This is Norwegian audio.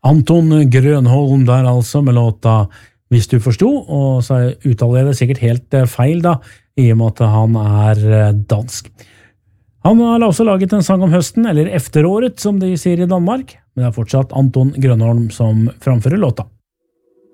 Anton Grönholm der altså med låta Hvis du forstod, og så uttaler jeg det sikkert helt feil da, i og med at han dansk. Han har også laget en sang om høsten, eller efteråret som de sier i Danmark, men det fortsatt Anton Grönholm som framfører låta.